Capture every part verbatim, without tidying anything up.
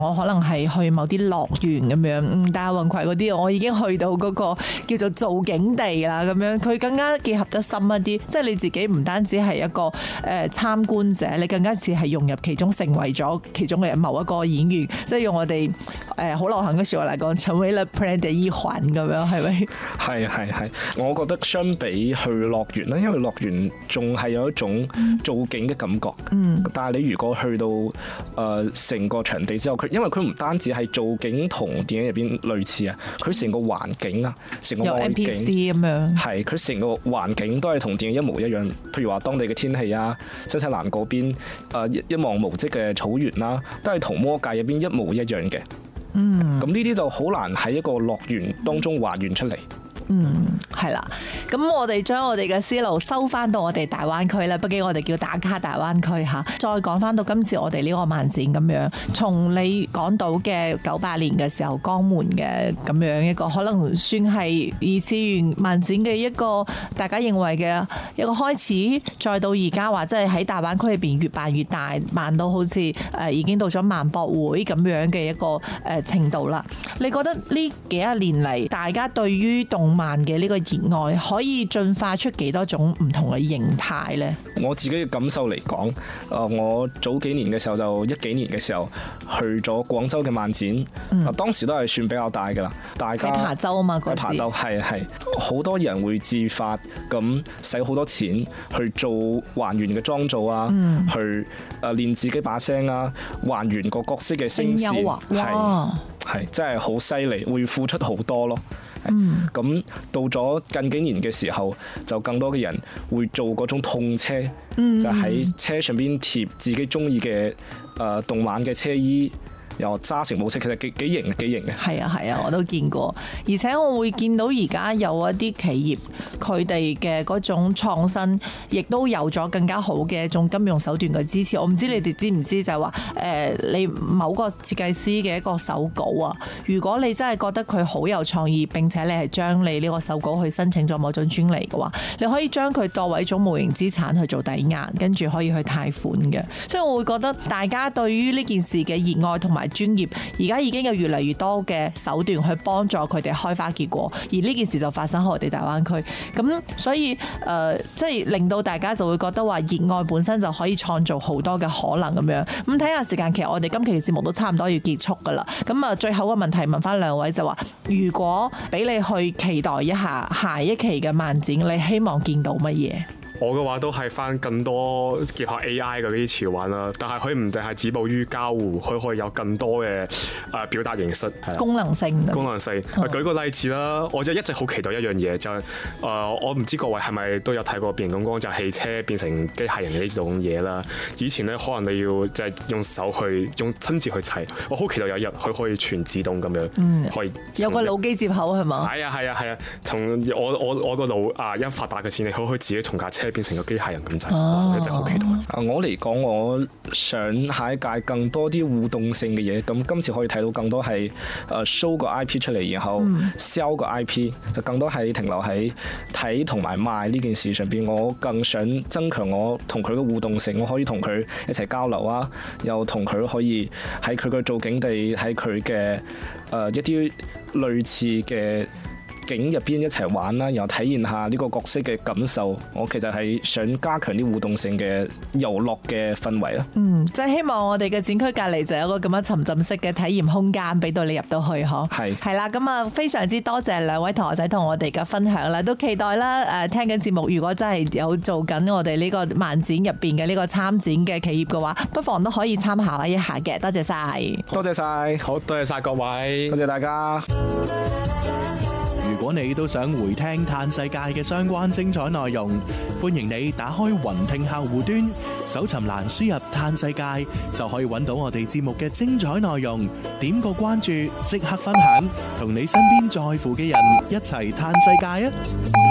我可能係去某啲樂園咁樣，嗯，但係雲葵嗰啲我已經去到嗰個叫做造景地啦，咁樣佢更加結合得深一啲，即係你自己唔單止係一個誒參觀者，你更加似係融入其中，成為咗其中嘅某一個演員，即係用我哋誒好流行嘅説話嚟講，成為了 plan 嘅一環咁樣，係咪？係係係，我覺得相比去樂園咧，因為樂園仲係有一種造景嘅感覺，嗯，但係你如果去到誒成個場地之後，佢因為佢唔單止係造景同電影入邊類似啊，佢成個環境啊，成個外景，有 N P C 咁樣，係佢成個環境都係同電影一模一樣。譬如話當地嘅天氣啊，新西蘭嗰邊誒一一望無際嘅草原啦，都係同魔界入邊一模一樣嘅。嗯，咁呢啲就好難喺一個樂園當中還原出嚟。 嗯，係啦，咁我哋將我哋嘅思路收翻到我哋大灣區啦，畢竟我哋叫打卡大灣區吓。再講翻到今次我哋呢個漫展咁樣，從你講到嘅九八年嘅時候江門嘅咁樣一個，可能算係二次元漫展嘅一個大家認為嘅一個開始，再到而家話即係喺大灣區入邊越辦越大，辦到好似誒已經到咗萬博會咁樣嘅一個誒程度啦。你覺得呢幾一年嚟，大家對於動漫嘅呢個熱愛可以進化出幾多種唔同嘅形態呢？ 我自己嘅感受嚟講，誒，我早幾年嘅時候就一幾年嘅時候去咗廣州嘅漫展，嗯，當時都係算比較大噶啦。大家喺琶洲啊嘛，嗰時喺琶洲係係好多人會自發咁使好多錢去做還原嘅裝造啊，嗯，去誒練自己把聲啊，還原個角色嘅聲線，係係真係好犀利，會付出好多咯。嗯，咁到咗近幾年嘅時候，就更多嘅人會做嗰種痛車，嗯，就喺車上邊貼自己中意嘅誒動漫嘅車衣。又揸成模式，其實幾幾型幾型嘅。係啊係啊，我都見過，而且我會見到而家有一啲企業，佢哋嘅嗰種創新，亦都有咗更加好嘅一種金融手段嘅支持。我唔知你哋知唔知就係話誒，你某個設計師嘅一個手稿啊，如果你真係覺得佢好有創意，並且你係將你呢個手稿去申請咗某種專利嘅話，你可以將佢作為一種無形資產去做抵押，跟住可以去貸款嘅。所以我會覺得大家對於呢件事嘅熱愛同埋專業，而家已經有越嚟越多嘅手段去幫助佢哋開花結果，而呢件事就發生喺我哋大灣區。咁所以誒、呃，即係令到大家就會覺得話熱愛本身就可以創造好多嘅可能咁樣。咁睇下時間，其實我哋今期嘅節目都差唔多要結束噶啦。咁啊，最後個問題問翻兩位就話，如果俾你去期待一下下一期嘅漫展，你希望見到乜嘢？ 我嘅話都係翻更多結合 A I 嘅呢啲潮玩啦，但係佢唔淨係止步於交互，佢可以有更多嘅誒表達形式， 功能性。 功能性。嗯、舉個例子啦，我就一直好期待一樣嘢，就係、是、誒、呃、我唔知各位係咪都有睇過變形金剛，就係、是、汽車變成機械人嘅呢種嘢啦。以前咧可能你要就係用手去用親自去砌，我好期待有一日佢可以全自動咁樣，嗯、可以有個腦機接口係嘛？ 係啊係啊係啊，從我我我個腦啊一發達嘅錢，你可以自己從架車變成個機械人咁滯，哦、一直好期待。 我嚟講，我想下一屆更多啲互動性嘅嘢。咁今次可以睇到更多係誒 show 個 I P 出嚟，然後 sell 個 I P，就更多係停留喺睇同埋賣呢件事上邊。我更想增強我同佢嘅互動性，我可以同佢一齊交流啊，又同佢可以喺佢嘅造景地，喺佢嘅誒一啲類似嘅景入邊一齊玩啦，然後體驗下呢個角色嘅感受。我其實係想加強啲互動性嘅遊樂嘅氛圍啦。嗯， 即係希望我哋嘅展區隔離就有個咁樣沉浸式嘅體驗空間，俾到你入到去嗬。係係啦，咁啊非常之多謝兩位同學仔同我哋嘅分享啦，都期待啦誒聽緊節目，如果真係有做緊我哋呢個漫展入邊嘅呢個參展嘅企業嘅話，不妨都可以參考一下嘅。多謝晒， 多謝晒， 好多謝晒各位， 多謝大家。 如果你都想回聽嘆世界嘅相關精彩內容，歡迎你打開雲聽客戶端，搜尋欄輸入嘆世界，就可以揾到我哋節目嘅精彩內容。點個關注，即刻分享，同你身邊在乎嘅人一齊嘆世界啊！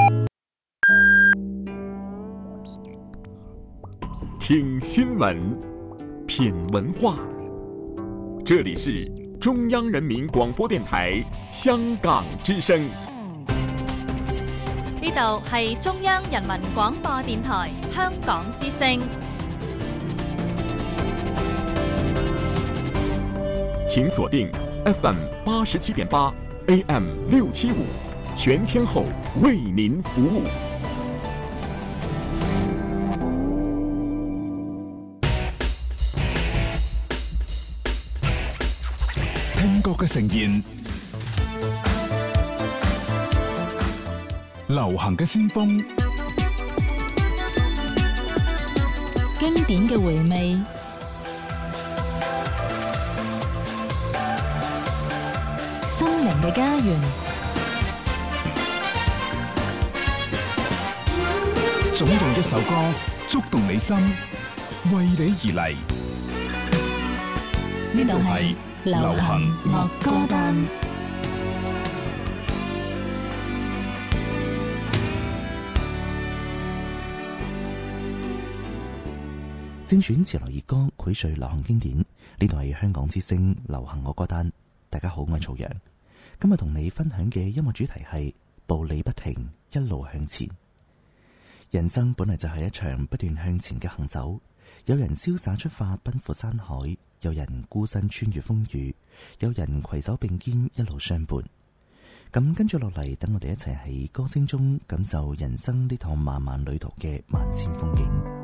聽新聞，品文化，這裡是中央人民廣播電台香港之聲。 呢度係中央人民廣播電台香港之聲。 請鎖定 F M 八十七點八 A M 六七五，全天候為您服務。 聽覺嘅盛宴，流行嘅先鋒， 經典嘅回味，心靈嘅家園， 總有一首歌觸動你心，為你而嚟。 呢度係流行樂歌單。 精選潮流熱歌，薈萃流行經典。呢度係香港之聲流行樂歌單。大家好，我係曹陽。今日同你分享嘅音樂主題係步履不停，一路向前。人生本來就係一場不斷向前嘅行走。有人瀟灑出發，奔赴山海；有人孤身穿越風雨；有人攜手並肩，一路相伴。咁跟住落嚟，等我哋一齊喺歌聲中感受人生呢趟漫漫旅途嘅萬千風景。